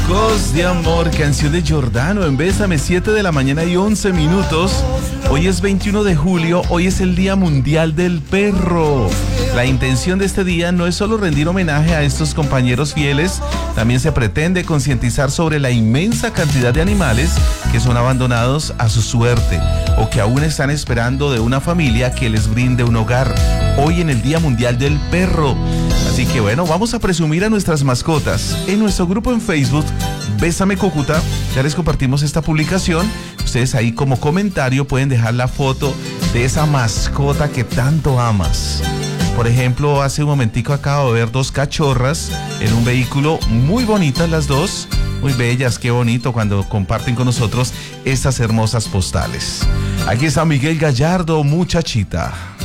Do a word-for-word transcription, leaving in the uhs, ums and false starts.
Locos de amor, canción de Giordano en Bésame, siete de la mañana y once minutos. Hoy es veintiuno de julio, hoy es el Día Mundial del Perro. La intención de este día no es solo rendir homenaje a estos compañeros fieles, también se pretende concientizar sobre la inmensa cantidad de animales que son abandonados a su suerte o que aún están esperando de una familia que les brinde un hogar. Hoy en el Día Mundial del Perro. Así que bueno, vamos a presumir a nuestras mascotas. En nuestro grupo en Facebook, Bésame Cúcuta, ya les compartimos esta publicación. Ustedes ahí como comentario pueden dejar la foto de esa mascota que tanto amas. Por ejemplo, hace un momentico acabo de ver dos cachorras en un vehículo, muy bonitas las dos, muy bellas, qué bonito cuando comparten con nosotros estas hermosas postales. Aquí está Miguel Gallardo, Muchachita.